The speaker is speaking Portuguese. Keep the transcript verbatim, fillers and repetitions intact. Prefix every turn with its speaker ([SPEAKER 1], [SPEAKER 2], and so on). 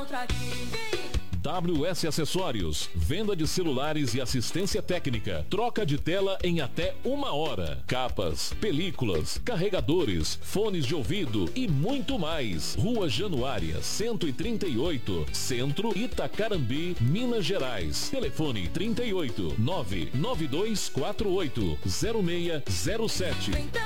[SPEAKER 1] outra aqui.
[SPEAKER 2] W S Acessórios, venda de celulares e assistência técnica, troca de tela em até uma hora, capas, películas, carregadores, fones de ouvido e muito mais. Rua Januária, cento e trinta e oito, Centro, Itacarambi, Minas Gerais. Telefone trinta e oito, nove nove dois quatro oito, zero seis zero sete.